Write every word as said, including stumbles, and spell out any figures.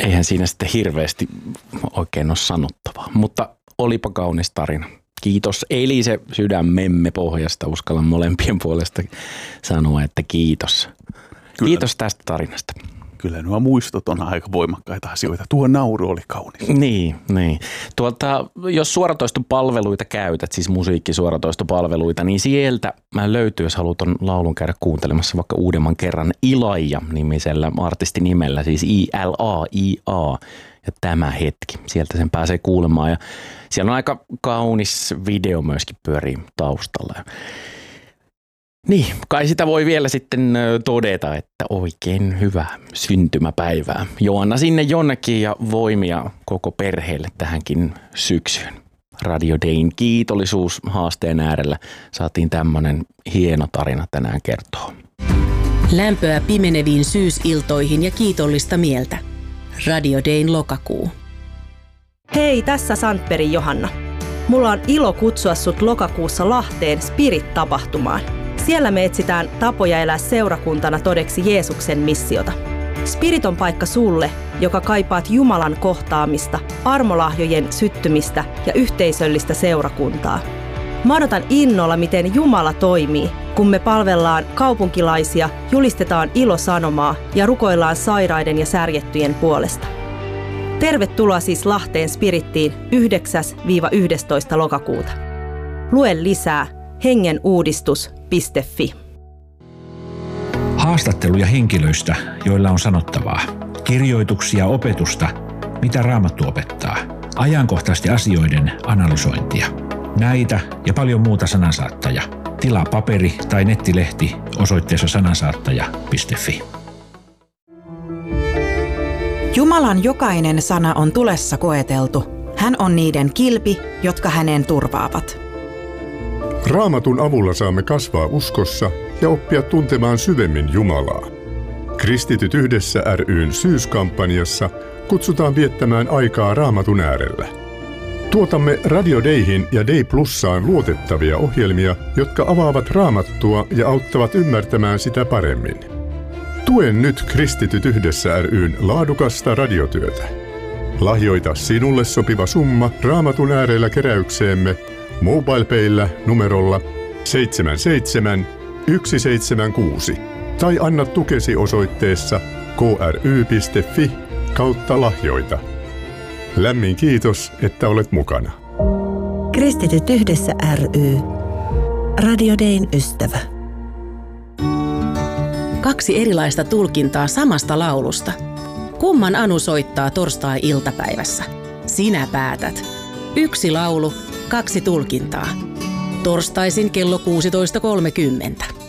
eihän siinä sitten hirveästi oikein ole sanottavaa, mutta olipa kaunis tarina. Kiitos Elise sydämemme pohjasta, uskallan molempien puolesta sanoa, että kiitos. Kyllä. Kiitos tästä tarinasta. Kyllä nuo muistot on aika voimakkaita asioita. Tuo nauru oli kaunis. Niin, niin. Tuolta, jos suoratoistopalveluita käytät, siis musiikkisuoratoistopalveluita, niin sieltä mä löytyy, jos haluat ton laulun käydä kuuntelemassa vaikka uudemman kerran, Ilaija-nimisellä artistinimellä, siis I L A I A ja Tämä hetki. Sieltä sen pääsee kuulemaan ja siellä on aika kaunis video myöskin pyörii taustalla. Niin, kai sitä voi vielä sitten todeta, että oikein hyvää syntymäpäivää. Joanna sinne jonnekin ja voimia koko perheelle tähänkin syksyyn. Radio Dayn kiitollisuus haasteen äärellä saatiin tämmönen hieno tarina tänään kertoa. Lämpöä pimeneviin syysiltoihin ja kiitollista mieltä. Radio Dayn lokakuu. Hei, tässä Sandbergin Johanna. Mulla on ilo kutsua sut lokakuussa Lahteen Spirit-tapahtumaan. Siellä me etsitään tapoja elää seurakuntana todeksi Jeesuksen missiota. Spirit on paikka sulle, joka kaipaat Jumalan kohtaamista, armolahjojen syttymistä ja yhteisöllistä seurakuntaa. Mä odotan innolla, miten Jumala toimii, kun me palvellaan kaupunkilaisia, julistetaan ilosanomaa ja rukoillaan sairaiden ja särjettyjen puolesta. Tervetuloa siis Lahteen Spirittiin yhdeksäs yhdestoista lokakuuta. Lue lisää hengenuudistus piste fi. Haastatteluja henkilöistä, joilla on sanottavaa. Kirjoituksia opetusta, mitä Raamattu opettaa. Ajankohtaisten asioiden analysointia. Näitä ja paljon muuta Sanansaattaja. Tilaa paperi- tai nettilehti osoitteessa sanansaattaja piste fi. Jumalan jokainen sana on tulessa koeteltu. Hän on niiden kilpi, jotka häneen turvaavat. Raamatun avulla saamme kasvaa uskossa ja oppia tuntemaan syvemmin Jumalaa. Kristityt yhdessä ry:n syyskampanjassa kutsutaan viettämään aikaa Raamatun äärellä. Tuotamme Radio Dayhin ja Day Plussaan luotettavia ohjelmia, jotka avaavat Raamattua ja auttavat ymmärtämään sitä paremmin. Tuen nyt Kristityt yhdessä ry:n laadukasta radiotyötä. Lahjoita sinulle sopiva summa Raamatun äärellä keräykseemme MobilePayllä numerolla seitsemän seitsemän yksi seitsemän kuusi tai anna tukesi osoitteessa kry piste fi kautta lahjoita. Lämmin kiitos, että olet mukana. Kristityt yhdessä ry. Radio Dayn ystävä. Kaksi erilaista tulkintaa samasta laulusta. Kumman Anu soittaa torstai-iltapäivässä? Sinä päätät. Yksi laulu, kaksi tulkintaa. Torstaisin kello kuusitoista kolmekymmentä.